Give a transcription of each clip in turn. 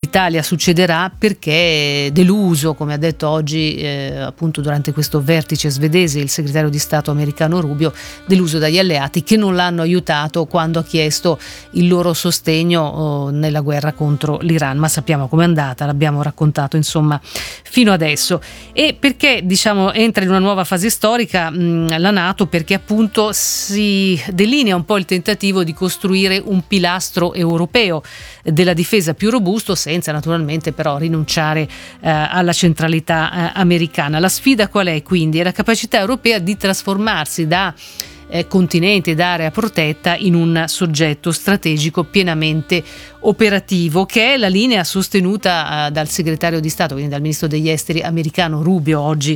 all'Italia succederà, perché è deluso, come ha detto oggi appunto durante questo vertice svedese il segretario di Stato americano Rubio, deluso dagli alleati che non l'hanno aiutato quando ha chiesto il loro sostegno nella guerra contro l'Iran. Ma sappiamo com'è andata, l'abbiamo raccontato insomma fino adesso. E perché diciamo entra in una nuova fase storica la NATO? Perché appunto si delinea un po' il tentativo di costruire un pilastro europeo della difesa più robusto, senza naturalmente però rinunciare alla centralità americana. La sfida qual è quindi? È la capacità europea di trasformarsi da continente ed area protetta in un soggetto strategico pienamente operativo, che è la linea sostenuta dal segretario di Stato, quindi dal ministro degli esteri americano Rubio oggi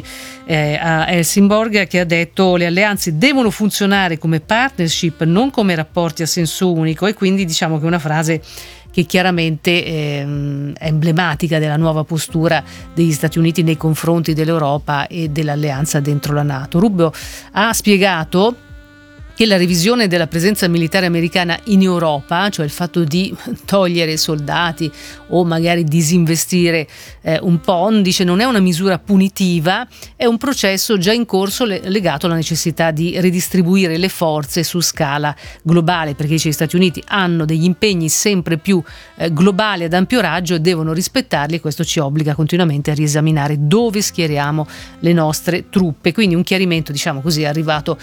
a Helsingborg, che ha detto: le alleanze devono funzionare come partnership, non come rapporti a senso unico. E quindi diciamo che è una frase che chiaramente è emblematica della nuova postura degli Stati Uniti nei confronti dell'Europa e dell'alleanza dentro la NATO. Rubio ha spiegato che la revisione della presenza militare americana in Europa, cioè il fatto di togliere soldati o magari disinvestire un po', dice, non è una misura punitiva, è un processo già in corso legato alla necessità di ridistribuire le forze su scala globale, perché dice, gli Stati Uniti hanno degli impegni sempre più globali ad ampio raggio e devono rispettarli, e questo ci obbliga continuamente a riesaminare dove schieriamo le nostre truppe. Quindi un chiarimento, diciamo così, è arrivato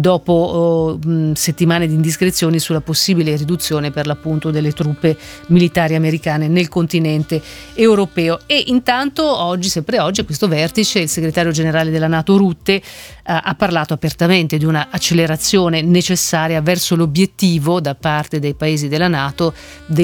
dopo settimane di indiscrezioni sulla possibile riduzione per l'appunto delle truppe militari americane nel continente europeo. E intanto oggi, sempre oggi, a questo vertice, il segretario generale della NATO Rutte ha parlato apertamente di una accelerazione necessaria verso l'obiettivo da parte dei paesi della NATO del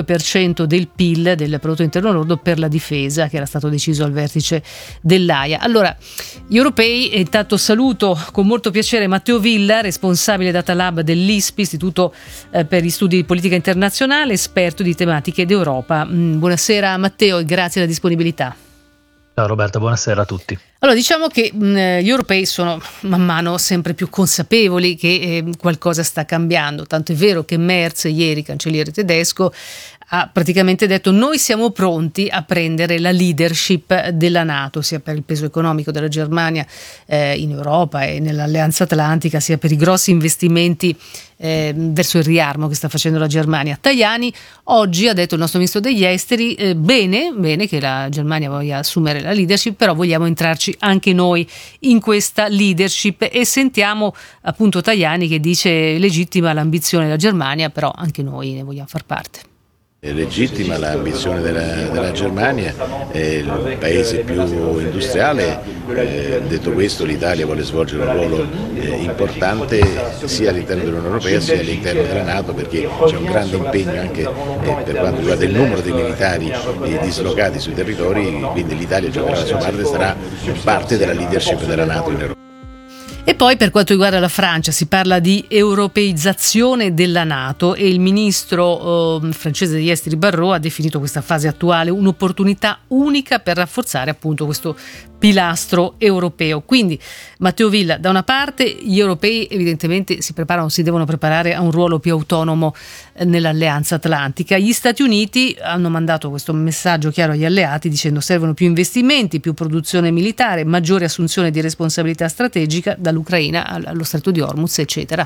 5% del PIL, del prodotto interno lordo, per la difesa, che era stato deciso al vertice dell'Aia. Allora, gli europei, intanto saluto con molto piacere Matteo Villa, responsabile Data Lab dell'ISPI, Istituto per gli Studi di Politica Internazionale, esperto di tematiche d'Europa. Buonasera Matteo e grazie della disponibilità. Ciao Roberta, buonasera a tutti. Allora, diciamo che gli europei sono man mano sempre più consapevoli che qualcosa sta cambiando, tanto è vero che Merz ieri, cancelliere tedesco, ha praticamente detto: noi siamo pronti a prendere la leadership della NATO, sia per il peso economico della Germania in Europa e nell'Alleanza Atlantica, sia per i grossi investimenti verso il riarmo che sta facendo la Germania. Tajani oggi ha detto, il nostro ministro degli esteri, bene che la Germania voglia assumere la leadership, però vogliamo entrarci anche noi in questa leadership. E sentiamo appunto Tajani che dice: legittima l'ambizione della Germania, però anche noi ne vogliamo far parte. È legittima l'ambizione della Germania, è il paese più industriale. Detto questo, l'Italia vuole svolgere un ruolo importante sia all'interno dell'Unione Europea sia all'interno della NATO, perché c'è un grande impegno anche per quanto riguarda il numero dei militari dislocati sui territori, quindi l'Italia giocherà la sua parte e sarà parte della leadership della NATO in Europa. E poi per quanto riguarda la Francia si parla di europeizzazione della NATO e il ministro francese degli esteri Barrot ha definito questa fase attuale un'opportunità unica per rafforzare appunto questo pilastro europeo. Quindi Matteo Villa, da una parte gli europei evidentemente si devono preparare a un ruolo più autonomo nell'Alleanza Atlantica. Gli Stati Uniti hanno mandato questo messaggio chiaro agli alleati dicendo: servono più investimenti, più produzione militare, maggiore assunzione di responsabilità strategica dall'Ucraina allo Stretto di Hormuz, eccetera.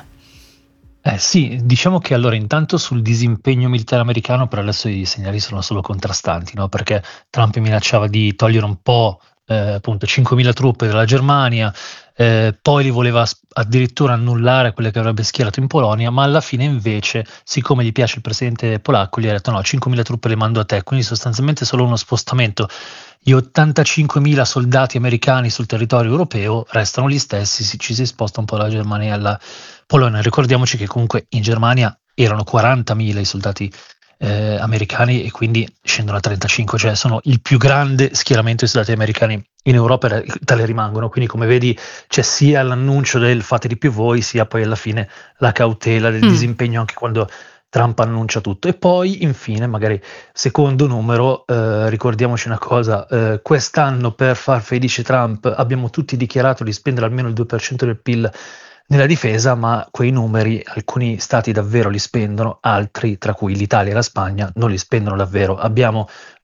Sì, diciamo che allora intanto sul disimpegno militare americano per adesso i segnali sono solo contrastanti, no? Perché Trump minacciava di togliere un po' appunto 5.000 truppe dalla Germania, poi li voleva addirittura annullare quelle che avrebbe schierato in Polonia, ma alla fine invece, siccome gli piace il presidente polacco, gli ha detto: no, 5.000 truppe le mando a te, quindi sostanzialmente solo uno spostamento. Gli 85.000 soldati americani sul territorio europeo restano gli stessi, ci si sposta un po' dalla Germania alla Polonia. Ricordiamoci che comunque in Germania erano 40.000 i soldati americani e quindi scendono a 35, cioè sono il più grande schieramento di soldati americani in Europa e tale rimangono. Quindi come vedi c'è sia l'annuncio del fate di più voi, sia poi alla fine la cautela del disimpegno anche quando Trump annuncia tutto. E poi infine, magari secondo numero, ricordiamoci una cosa, quest'anno per far felice Trump abbiamo tutti dichiarato di spendere almeno il 2% del PIL nella difesa, ma quei numeri alcuni stati davvero li spendono, altri, tra cui l'Italia e la Spagna, non li spendono davvero. Abbiamo